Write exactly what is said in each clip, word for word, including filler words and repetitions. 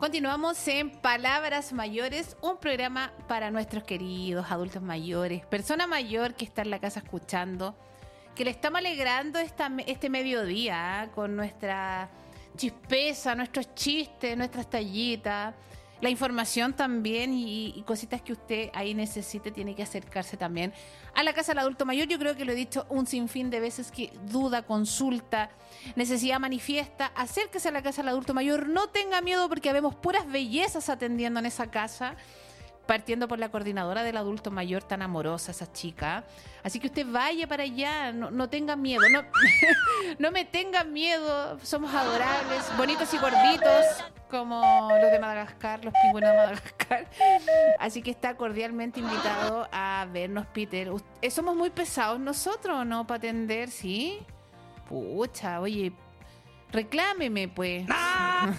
Continuamos en Palabras Mayores, un programa para nuestros queridos adultos mayores, persona mayor que está en la casa escuchando, que le estamos alegrando esta, este mediodía ¿eh? con nuestra chispeza, nuestros chistes, nuestras tallitas, la información también y, y cositas que usted ahí necesite, tiene que acercarse también a la casa del adulto mayor. Yo creo que lo he dicho un sinfín de veces, que duda, consulta, necesidad manifiesta, acérquese a la casa del adulto mayor, no tenga miedo porque vemos puras bellezas atendiendo en esa casa, partiendo por la coordinadora del adulto mayor tan amorosa, esa chica. Así que usted vaya para allá, no, no tenga miedo, no, no me tenga miedo, somos adorables, bonitos y gorditos, como los de Madagascar, los pingüinos de Madagascar. Así que está cordialmente invitado a vernos, Peter. Usted, ¿somos muy pesados nosotros o no para atender? ¿Sí? Pucha, oye, reclámeme, pues. ¡Ah!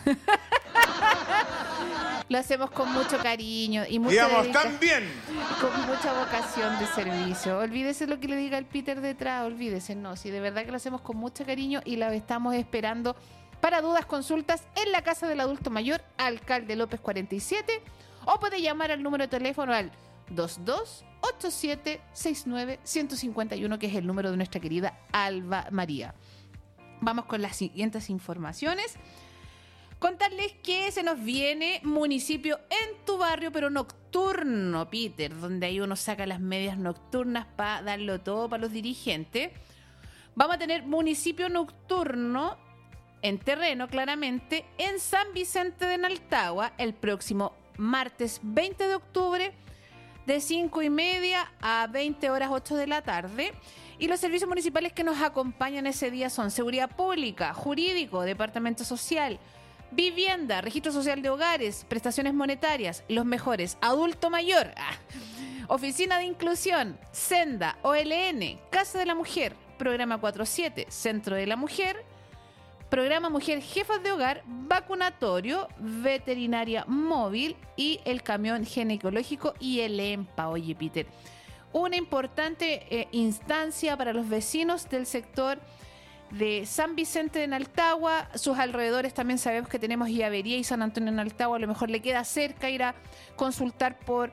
Lo hacemos con mucho cariño y mucha digamos dedica- también con mucha vocación de servicio. Olvídese lo que le diga el Peter detrás, olvídese, no, si de verdad que lo hacemos con mucho cariño y la estamos esperando para dudas, consultas en la casa del adulto mayor, Alcalde López cuarenta y siete, o puede llamar al número de teléfono al dos dos ocho siete seis nueve uno cinco uno, que es el número de nuestra querida Alba María. Vamos con las siguientes informaciones. Contarles que se nos viene municipio en tu barrio, pero nocturno, Peter, donde ahí uno saca las medias nocturnas para darlo todo para los dirigentes. Vamos a tener municipio nocturno en terreno, claramente, en San Vicente de Naltagua, el próximo martes veinte de octubre, de cinco y media a veinte horas ocho de la tarde. Y los servicios municipales que nos acompañan ese día son Seguridad Pública, Jurídico, Departamento Social, Vivienda, Registro Social de Hogares, Prestaciones Monetarias, los mejores, Adulto Mayor, ah, Oficina de Inclusión, Senda, O L N, Casa de la Mujer, Programa cuatro siete, Centro de la Mujer, Programa Mujer Jefas de Hogar, Vacunatorio, Veterinaria Móvil y el Camión Ginecológico y el EMPA. Oye, Peter, una importante eh, instancia para los vecinos del sector de San Vicente de Naltagua, sus alrededores. También sabemos que tenemos Llavería y San Antonio de Naltagua, a lo mejor le queda cerca ir a consultar por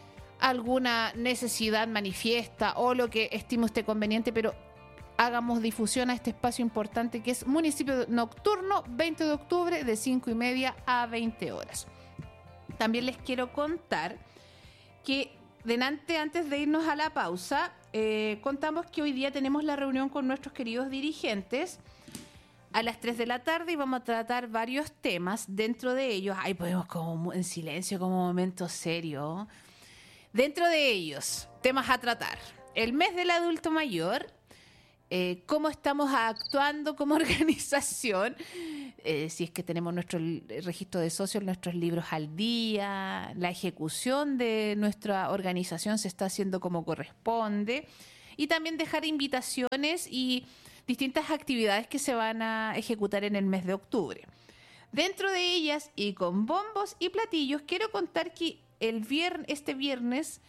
alguna necesidad manifiesta o lo que estime usted conveniente, pero hagamos difusión a este espacio importante que es municipio nocturno, veinte de octubre, de cinco y media a veinte horas. También les quiero contar que delante, antes de irnos a la pausa, eh, contamos que hoy día tenemos la reunión con nuestros queridos dirigentes a las tres de la tarde y vamos a tratar varios temas. Dentro de ellos, ahí podemos como en silencio, como momento serio. Dentro de ellos, temas a tratar: el mes del adulto mayor, eh, cómo estamos actuando como organización, eh, si es que tenemos nuestro registro de socios, nuestros libros al día, la ejecución de nuestra organización se está haciendo como corresponde, y también dejar invitaciones y distintas actividades que se van a ejecutar en el mes de octubre. Dentro de ellas, y con bombos y platillos, quiero contar que el viernes, este viernes,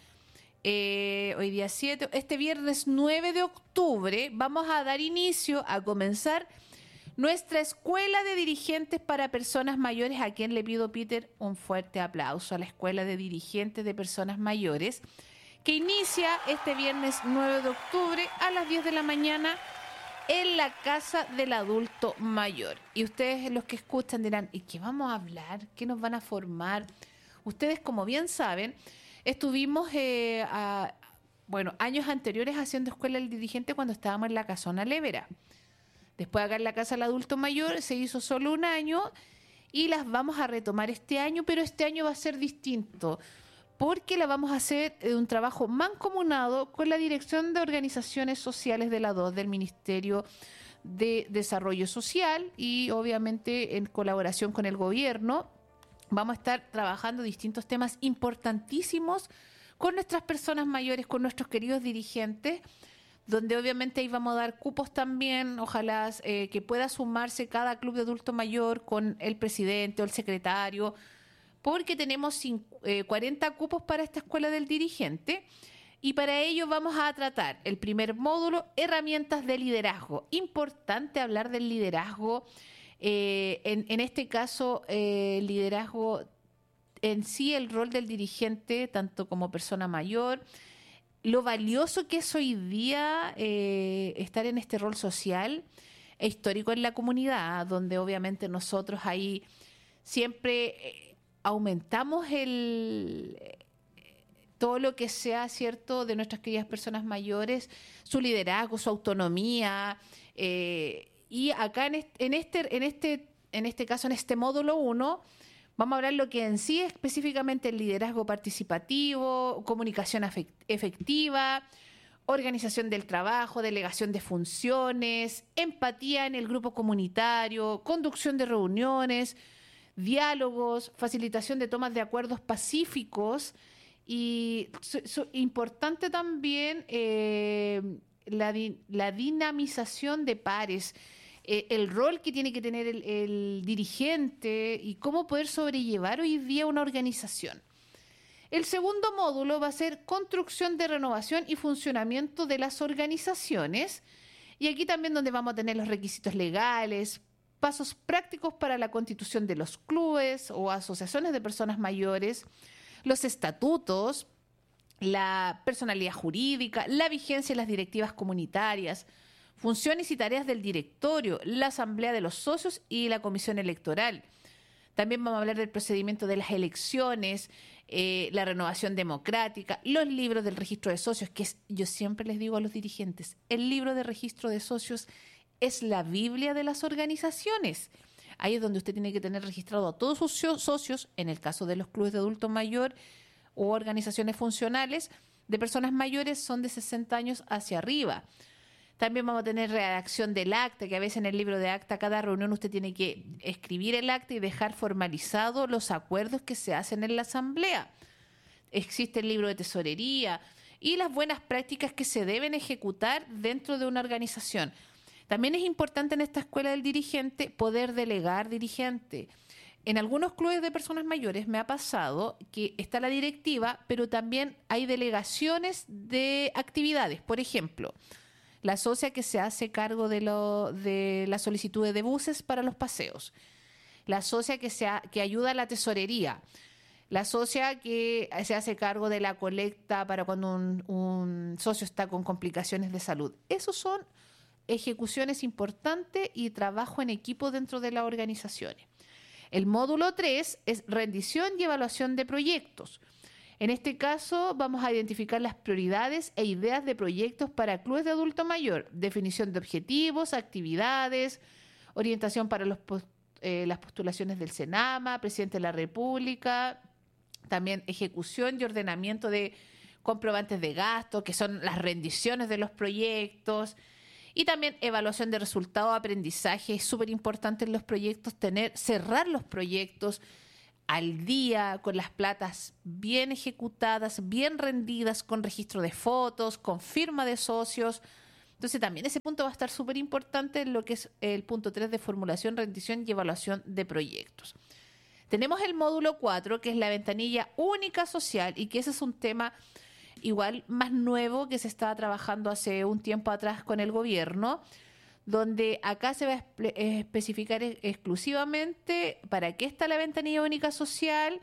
eh, hoy día siete, este viernes nueve de octubre, vamos a dar inicio a comenzar nuestra escuela de dirigentes para personas mayores, a quien le pido, Peter, un fuerte aplauso a la escuela de dirigentes de personas mayores, que inicia este viernes nueve de octubre a las diez de la mañana en la Casa del Adulto Mayor. Y ustedes, los que escuchan, dirán, ¿y qué vamos a hablar? ¿Qué nos van a formar? Ustedes, como bien saben, estuvimos eh, a, bueno, años anteriores haciendo escuela del dirigente cuando estábamos en la Casona Lévera. Después acá en la Casa del Adulto Mayor se hizo solo un año y las vamos a retomar este año, pero este año va a ser distinto porque la vamos a hacer de un trabajo mancomunado con la Dirección de Organizaciones Sociales de la D O S, del Ministerio de Desarrollo Social, y obviamente en colaboración con el gobierno. Vamos a estar trabajando distintos temas importantísimos con nuestras personas mayores, con nuestros queridos dirigentes, donde obviamente ahí vamos a dar cupos también, ojalá eh, que pueda sumarse cada club de adulto mayor con el presidente o el secretario, porque tenemos cuarenta cupos para esta escuela del dirigente, y para ello vamos a tratar el primer módulo, herramientas de liderazgo. Importante hablar del liderazgo Eh, en, en este caso, eh, el liderazgo en sí, el rol del dirigente, tanto como persona mayor, lo valioso que es hoy día eh, estar en este rol social e histórico en la comunidad, donde obviamente nosotros ahí siempre eh, aumentamos el todo lo que sea cierto de nuestras queridas personas mayores, su liderazgo, su autonomía, eh, y acá en este, en este, en este, en este caso, en este módulo uno, vamos a hablar lo que en sí es específicamente el liderazgo participativo, comunicación efectiva, organización del trabajo, delegación de funciones, empatía en el grupo comunitario, conducción de reuniones, diálogos, facilitación de tomas de acuerdos pacíficos y su, su, importante también eh, la, di, la dinamización de pares, eh, el rol que tiene que tener el, el dirigente y cómo poder sobrellevar hoy día una organización. El segundo módulo va a ser construcción de renovación y funcionamiento de las organizaciones, y aquí también donde vamos a tener los requisitos legales, pasos prácticos para la constitución de los clubes o asociaciones de personas mayores, los estatutos, la personalidad jurídica, la vigencia de las directivas comunitarias, funciones y tareas del directorio, la asamblea de los socios y la comisión electoral. También vamos a hablar del procedimiento de las elecciones, eh, la renovación democrática, los libros del registro de socios, que es, yo siempre les digo a los dirigentes, el libro de registro de socios es la Biblia de las organizaciones. Ahí es donde usted tiene que tener registrado a todos sus socios, en el caso de los clubes de adulto mayor o organizaciones funcionales de personas mayores son de sesenta años hacia arriba. También vamos a tener redacción del acta, que a veces en el libro de acta, cada reunión usted tiene que escribir el acta y dejar formalizados los acuerdos que se hacen en la asamblea. Existe el libro de tesorería y las buenas prácticas que se deben ejecutar dentro de una organización. También es importante en esta escuela del dirigente poder delegar dirigente. En algunos clubes de personas mayores me ha pasado que está la directiva, pero también hay delegaciones de actividades. Por ejemplo, la socia que se hace cargo de, lo, de las solicitudes de buses para los paseos, la socia que, se ha, que ayuda a la tesorería, la socia que se hace cargo de la colecta para cuando un, un socio está con complicaciones de salud. Esos son ejecuciones importantes y trabajo en equipo dentro de las organizaciones. El módulo tres es rendición y evaluación de proyectos. En este caso vamos a identificar las prioridades e ideas de proyectos para clubes de adulto mayor, definición de objetivos, actividades, orientación para los, eh, las postulaciones del Senama, presidente de la República, también ejecución y ordenamiento de comprobantes de gasto, que son las rendiciones de los proyectos, y también evaluación de resultados, aprendizaje. Es súper importante en los proyectos tener, cerrar los proyectos al día, con las platas bien ejecutadas, bien rendidas, con registro de fotos, con firma de socios. Entonces también ese punto va a estar súper importante en lo que es el punto tres de formulación, rendición y evaluación de proyectos. Tenemos el módulo cuatro, que es la ventanilla única social, y que ese es un tema igual más nuevo que se estaba trabajando hace un tiempo atrás con el gobierno, donde acá se va a especificar exclusivamente para qué está la ventanilla única social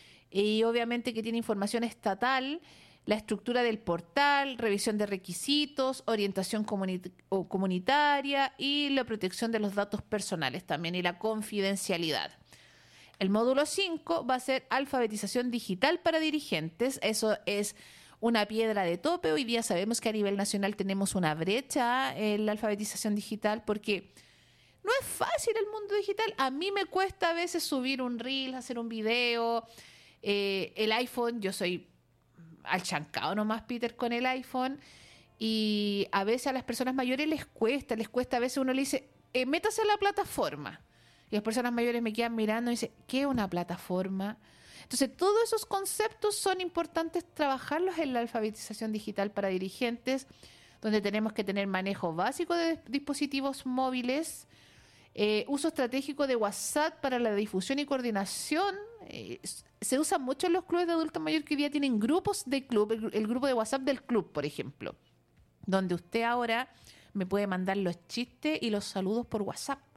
y obviamente que tiene información estatal, la estructura del portal, revisión de requisitos, orientación comunit- o comunitaria y la protección de los datos personales también y la confidencialidad. El módulo cinco va a ser alfabetización digital para dirigentes. Eso es una piedra de tope. Hoy día sabemos que a nivel nacional tenemos una brecha en la alfabetización digital porque no es fácil el mundo digital. A mí me cuesta a veces subir un reel, hacer un video. Eh, el iPhone, yo soy al chancado nomás, Peter, con el iPhone. Y a veces a las personas mayores les cuesta, les cuesta. A veces uno le dice, eh, métase a la plataforma. Y las personas mayores me quedan mirando y dicen, ¿qué es una plataforma? Entonces, todos esos conceptos son importantes trabajarlos en la alfabetización digital para dirigentes, donde tenemos que tener manejo básico de dispositivos móviles, eh, uso estratégico de WhatsApp para la difusión y coordinación. Eh, se usa mucho en los clubes de adultos mayores que hoy día tienen grupos de club, el, el grupo de WhatsApp del club, por ejemplo, donde usted ahora me puede mandar los chistes y los saludos por WhatsApp,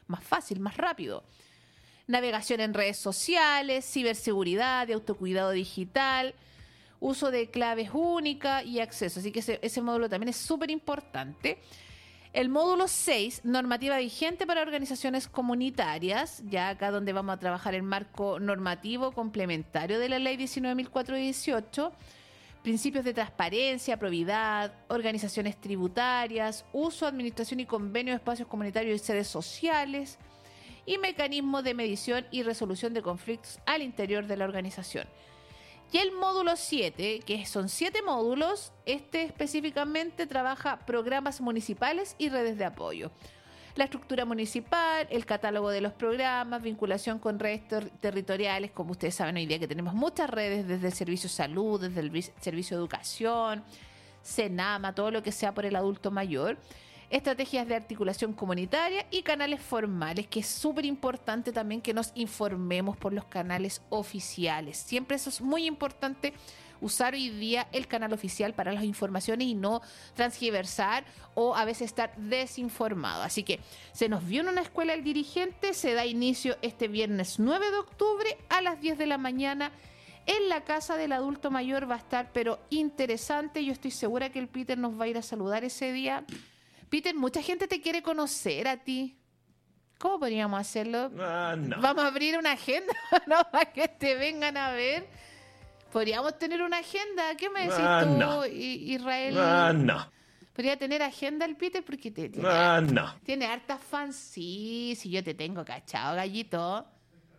más fácil, más rápido. Navegación en redes sociales, ciberseguridad, de autocuidado digital, uso de claves únicas y acceso. Así que ese, ese módulo también es súper importante. El módulo seis, normativa vigente para organizaciones comunitarias, ya acá donde vamos a trabajar el marco normativo complementario de la ley diecinueve mil cuatrocientos dieciocho, principios de transparencia, probidad, organizaciones tributarias, uso, administración y convenio de espacios comunitarios y sedes sociales, y mecanismos de medición y resolución de conflictos al interior de la organización. Y el módulo siete, que son siete módulos, este específicamente trabaja programas municipales y redes de apoyo. La estructura municipal, el catálogo de los programas, vinculación con redes ter- territoriales, como ustedes saben hoy día que tenemos muchas redes, desde el servicio salud, desde el vi- servicio de educación, Senama, todo lo que sea por el adulto mayor. Estrategias de articulación comunitaria y canales formales, que es súper importante también que nos informemos por los canales oficiales. Siempre eso es muy importante, usar hoy día el canal oficial para las informaciones y no transgiversar o a veces estar desinformado. Así que se nos vio en una escuela el dirigente, se da inicio este viernes nueve de octubre a las diez de la mañana. En la casa del adulto mayor va a estar, pero interesante. Yo estoy segura que el Peter nos va a ir a saludar ese día. Peter, mucha gente te quiere conocer a ti. ¿Cómo podríamos hacerlo? Uh, no. Vamos a abrir una agenda, ¿no? Para que te vengan a ver. Podríamos tener una agenda. ¿Qué me decís uh, tú, no. Israel? Uh, no. Podría tener agenda el Peter porque te, tiene, uh, no. tiene hartas fans. Sí, sí, yo te tengo cachado, gallito.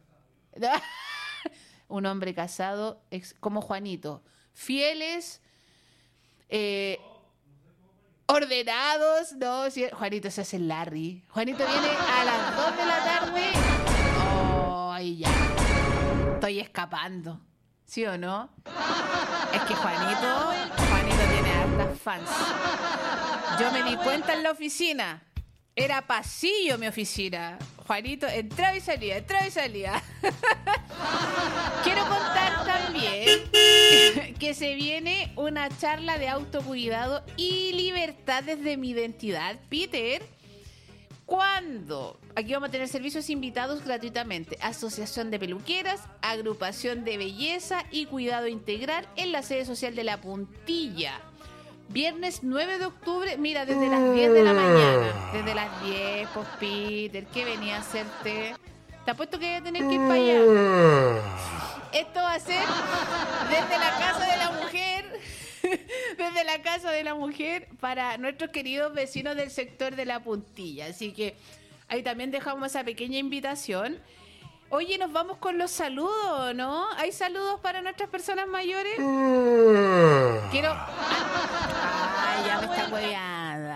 Un hombre casado ex, como Juanito. Fieles. Eh... Ordenados, no, si Juanito se hace el Larry. Juanito viene a las dos de la tarde. Ay, ya. Estoy escapando. ¿Sí o no? Es que Juanito, Juanito tiene hartas fans. Yo me di cuenta en la oficina. Era pasillo mi oficina. Juanito entraba y salía, entraba y salía. Quiero contar también que se viene una charla de autocuidado y libertad desde mi identidad, Peter. ¿Cuándo? Aquí vamos a tener servicios invitados gratuitamente. Asociación de peluqueras, agrupación de belleza y cuidado integral en la sede social de La Puntilla. Viernes nueve de octubre, mira, desde las diez de la mañana. Desde las diez, pues Peter, ¿qué venía a hacerte? Te apuesto que voy a tener que ir para allá. Esto va a ser desde la Casa de la Mujer, desde la Casa de la Mujer para nuestros queridos vecinos del sector de La Puntilla. Así que ahí también dejamos esa pequeña invitación. Oye, nos vamos con los saludos, ¿no? ¿Hay saludos para nuestras personas mayores? Quiero... Ay, ya me está hueveando.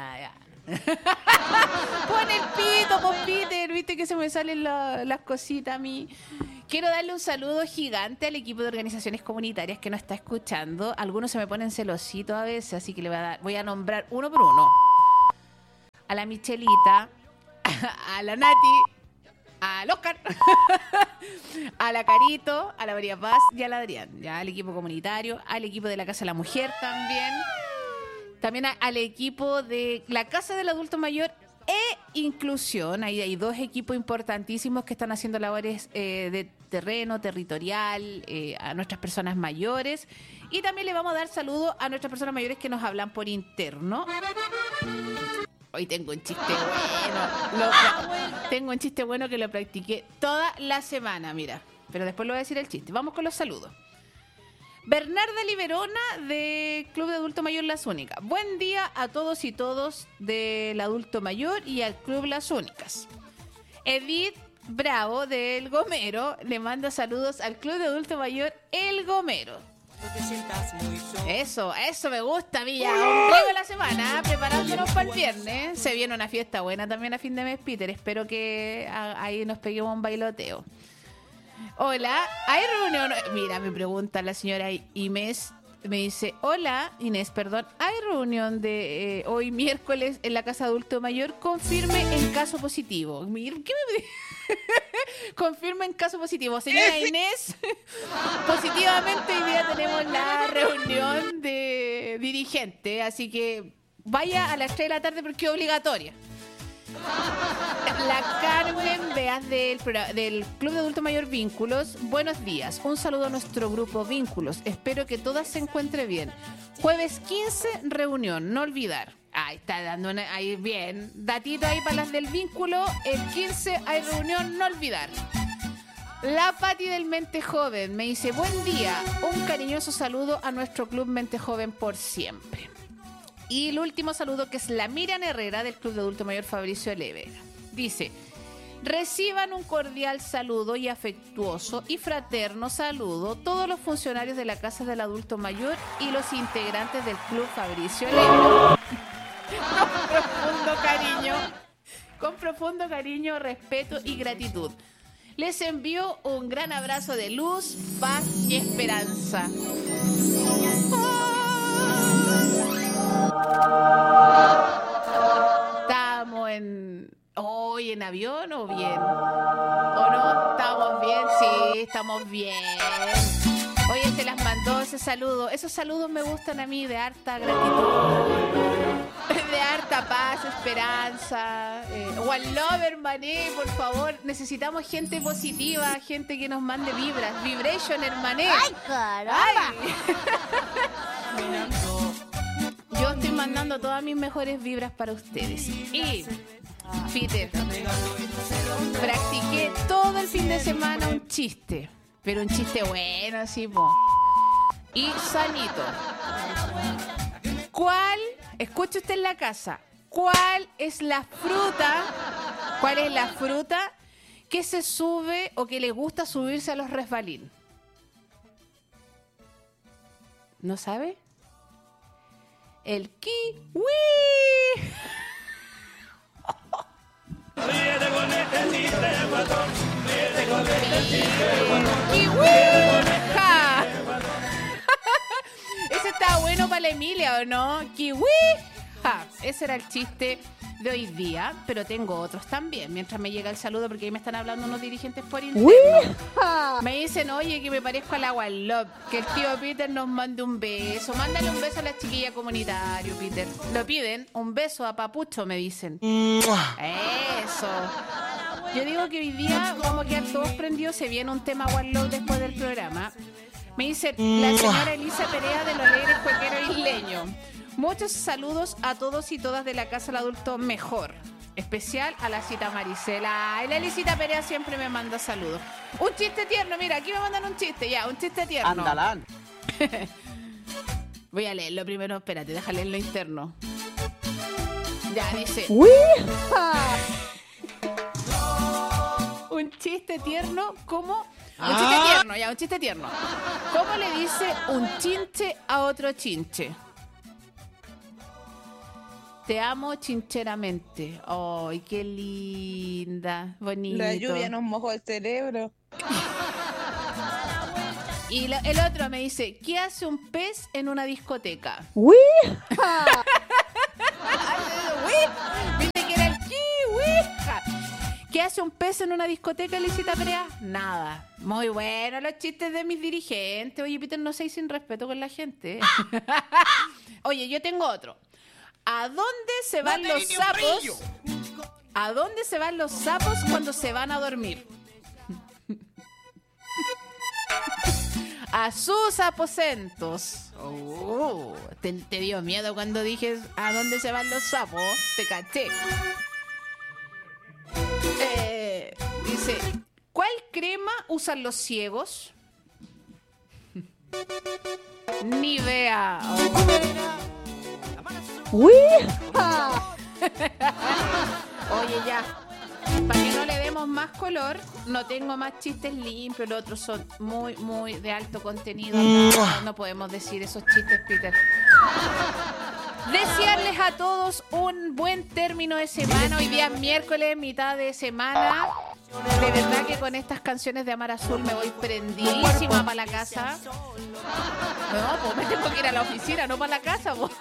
Pon el pito, pon Peter. Viste que se me salen la, las cositas a mí. Quiero darle un saludo gigante al equipo de organizaciones comunitarias que nos está escuchando. Algunos se me ponen celositos a veces, así que le voy a, dar, voy a nombrar uno por uno. A la Michelita, a la Nati, al Oscar, a la Carito, a la María Paz y al Adrián, ya al equipo comunitario, al equipo de la Casa de la Mujer también, también a, al equipo de la Casa del Adulto Mayor e Inclusión. Ahí hay dos equipos importantísimos que están haciendo labores eh, de terreno, territorial, eh, a nuestras personas mayores, y también le vamos a dar saludos a nuestras personas mayores que nos hablan por interno. Hoy tengo un chiste bueno. Lo, tengo un chiste bueno que lo practiqué toda la semana, mira. Pero después le voy a decir el chiste. Vamos con los saludos. Bernarda Liberona, de Club de Adulto Mayor Las Únicas. Buen día a todos y todos del Adulto Mayor y al Club Las Únicas. Edith Bravo, del Gomero, le manda saludos al Club de Adulto Mayor El Gomero. Eso, eso me gusta, Villa. Ombligo de la semana, preparándonos para el viernes. Se viene una fiesta buena también a fin de mes, Peter. Espero que a, ahí nos peguemos un bailoteo. Hola, ¿hay reunión? Mira, me pregunta la señora Inés. Me dice, hola, Inés, perdón. ¿Hay reunión de eh, hoy miércoles en la Casa Adulto Mayor? Confirme en caso positivo. ¿Qué me Confirme en caso positivo. Señora Inés, positivamente hoy día tenemos la reunión de dirigente, así que vaya a las tres de la tarde porque es obligatoria. La Carmen Beas del, del Club de Adulto Mayor Vínculos. Buenos días. Un saludo a nuestro grupo Vínculos. Espero que todas se encuentren bien. Jueves quince, reunión. No olvidar. Ahí está dando una, ahí bien. Datito ahí para las del vínculo. El quince hay reunión. No olvidar. La Pati del Mente Joven me dice: buen día. Un cariñoso saludo a nuestro Club Mente Joven por siempre. Y el último saludo, que es la Miriam Herrera del Club de Adulto Mayor Fabricio Levera. Dice: reciban un cordial saludo y afectuoso y fraterno saludo todos los funcionarios de la Casa del Adulto Mayor y los integrantes del Club Fabricio Levera. Con profundo cariño, con profundo cariño, respeto y gratitud. Les envío un gran abrazo de luz, paz y esperanza. ¿Estamos en hoy en avión o bien? ¿O no? ¿Estamos bien? Sí, estamos bien. Oye, se las mandó ese saludo. Esos saludos me gustan a mí, de harta gratitud, de harta paz, esperanza. Eh, one love, hermané, por favor. Necesitamos gente positiva, gente que nos mande vibras. Vibration, hermané. ¡Ay, caramba! Ay. Yo estoy mandando todas mis mejores vibras para ustedes. Y, Peter, practiqué todo el fin de semana un chiste. Pero un chiste bueno, así, po. Y sanito. ¿Cuál, escuche usted en la casa, cuál es la fruta, cuál es la fruta que se sube o que le gusta subirse a los resbalín? ¿No sabe? El kiwi. ¡Kiwi! ¡Ja! Ese estaba bueno para la Emilia, ¿o no? ¡Kiwi! ¡Ja! Ese era el chiste de hoy día, pero tengo otros también, mientras me llega el saludo, porque ahí me están hablando unos dirigentes por interno. Me dicen: oye, que me parezco a la One Love, que el tío Peter nos mande un beso. Mándale un beso a la chiquilla comunitario, Peter. Lo piden, un beso a Papucho, me dicen. Eso. Yo digo que hoy día vamos a quedar todos prendidos. Se viene un tema One Love después del programa. Me dice la señora Elisa Perea de los Alegres Cuequeros Isleños: muchos saludos a todos y todas de la Casa del Adulto Mejor. Especial a la cita Marisela. Ay, la Elisita Perea siempre me manda saludos. Un chiste tierno, mira, aquí me mandan un chiste, ya, un chiste tierno. Andalán. Voy a leerlo primero, espérate, déjale leer lo interno. Ya, dice: un chiste tierno, ¿cómo? Un chiste Ah. tierno, ya, un chiste tierno. ¿Cómo le dice un chinche a otro chinche? Te amo chincheramente. Ay, qué linda, bonito. La lluvia nos mojó el cerebro. Y lo- el otro me dice: ¿qué hace un pez en una discoteca? ¡Uy! Viste que era el kiwi. ¿Qué hace un pez en una discoteca, Elisita Perea? Nada. Muy bueno los chistes de mis dirigentes. Oye, Peter, no seas sin respeto con la gente. Oye, yo tengo otro. ¿A dónde se van los sapos? ¿A dónde se van los sapos cuando se van a dormir? A sus aposentos. Oh, ¿te, te dio miedo cuando dije a dónde se van los sapos? Te caché. Eh, dice: ¿cuál crema usan los ciegos? Ni vea. ¡Uy! Oye, ya. Para que no le demos más color, no tengo más chistes limpios. Los otros son muy, muy de alto contenido. No, no podemos decir esos chistes, Peter. Desearles a todos un buen término de semana. Hoy día es miércoles, mitad de semana. De verdad que con estas canciones de Amar Azul me voy prendidísima para la casa. No, pues me tengo que ir a la oficina, no para la casa, pues.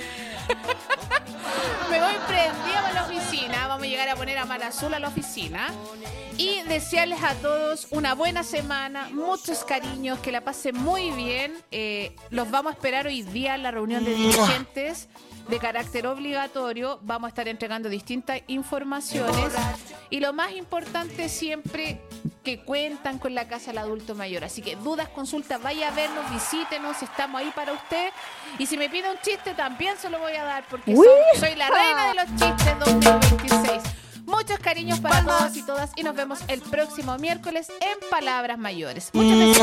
Me voy prendida para la oficina. Vamos a llegar a poner Amar Azul a la oficina. Y desearles a todos una buena semana, muchos cariños, que la pasen muy bien. Eh, los vamos a esperar hoy día en la reunión de dirigentes de carácter obligatorio. Vamos a estar entregando distintas informaciones. Y lo más importante siempre, que cuentan con la Casa del Adulto Mayor. Así que dudas, consultas, vaya a vernos, visítenos, estamos ahí para usted. Y si me pide un chiste, también se lo voy a dar, porque soy, soy la reina de los chistes dos mil veintiséis. Muchos cariños para todos y todas, y nos vemos el próximo miércoles en Palabras Mayores. Muchas gracias.